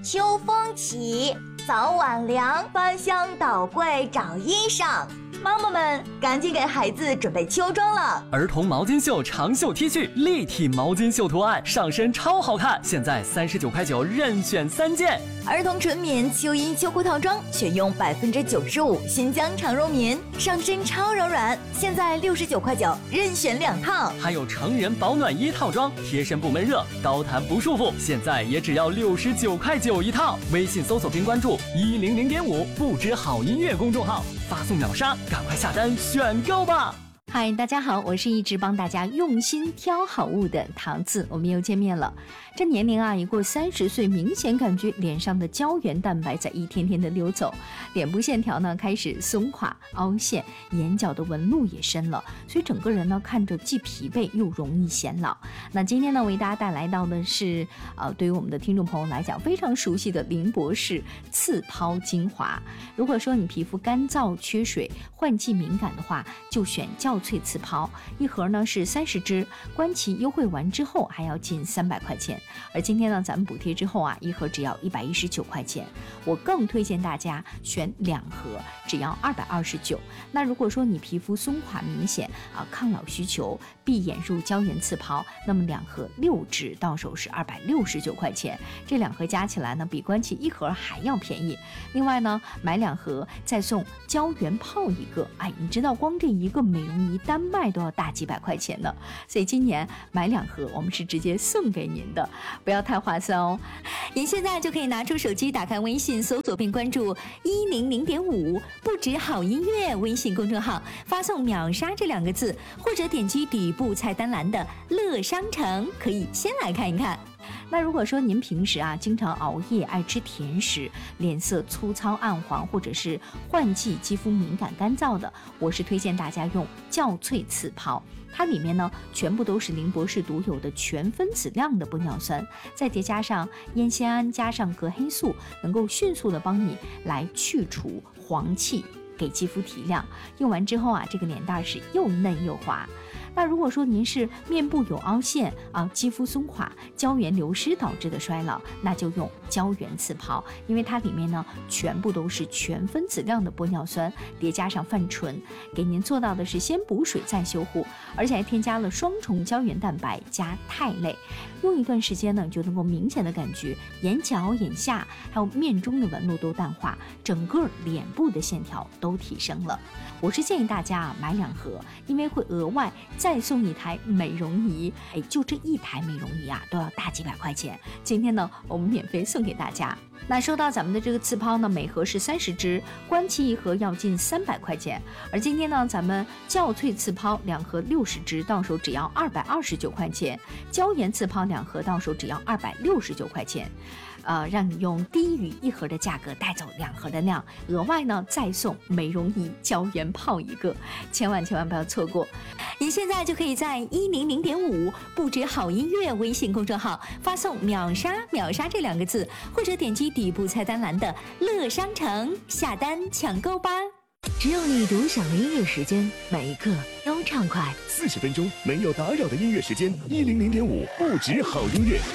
秋风起，早晚凉，翻箱倒柜找衣裳。妈妈们，赶紧给孩子准备秋装了！ 儿童毛巾袖长袖 T 恤，立体毛巾袖图案，上身超好看，现在39.9块任选3件。 儿童纯棉秋衣秋裤套装，选用95%新疆长绒棉，上身超柔软，现在69.9块任选2套。 还有成人保暖衣套装，贴身不闷热，高弹不束缚，现在也只要69.9块一套。微信搜索并关注100.5不止好音乐公众号，发送秒杀，赶快下单选购吧！ 嗨，大家好，我是一直帮大家用心挑好物的桃子，我们又见面了。这年龄啊，一过30岁，明显感觉脸上的胶原蛋白在一天天的溜走，脸部线条呢开始松垮、凹陷，眼角的纹路也深了，所以整个人呢看着既疲惫又容易显老。那今天呢，为大家带来到的是对于我们的听众朋友来讲非常熟悉的林博士刺抛精华。如果说你皮肤干燥、缺水、换季敏感的话，就选较萃刺抛，一盒呢是30支，官旗优惠完之后还要近300块钱。而今天呢，咱们补贴之后啊，一盒只要119块钱。我更推荐大家选2盒，只要229。那如果说你皮肤松垮明显抗老需求，闭眼入胶原刺抛，那么2盒6支到手是269块钱。这2盒加起来呢，比官旗一盒还要便宜。另外呢，买2盒再送胶原泡一个。你知道光这一个美容仪单卖都要大几百块钱呢，所以今年买2盒我们是直接送给您的，不要太划算哦。您现在就可以拿出手机，打开微信，搜索并关注100.5不止好音乐微信公众号，发送秒杀这2个字，或者点击底部菜单栏的乐商城，可以先来看一看。那如果说您平时经常熬夜，爱吃甜食，脸色粗糙暗黄，或者是换季肌肤敏感干燥的，我是推荐大家用较萃刺抛。它里面呢全部都是林博士独有的全分子量的玻尿酸，再叠加上烟酰胺，加上隔黑素，能够迅速的帮你来去除黄气，给肌肤提亮。用完之后这个脸蛋是又嫩又滑。那如果说您是面部有凹陷肌肤松垮、胶原流失导致的衰老，那就用胶原刺抛，因为它里面呢全部都是全分子量的玻尿酸，叠加上泛醇，给您做到的是先补水再修护，而且还添加了双重胶原蛋白加肽类。用一段时间呢，你就能够明显的感觉眼角、眼下还有面中的纹路都淡化，整个脸部的线条都提升了。我是建议大家买2盒，因为会额外再送1台美容仪，就这1台美容仪都要大几百块钱。今天呢，我们免费送给大家。那说到咱们的这个刺抛呢，每盒是30支，官旗一盒要近300块钱。而今天呢，咱们较萃刺抛2盒60支，到手只要229块钱；胶原刺抛2盒到手只要269块钱。让你用低于1盒的价格带走2盒的量，额外呢再送美容仪胶原泡一个，千万不要错过。您现在就可以在100.5不止好音乐微信公众号发送秒杀这2个字，或者点击底部菜单栏的乐商城下单抢购吧。 只有你独享的音乐时间，每一刻都畅快。 40分钟没有打扰的音乐时间，100.5不止好音乐。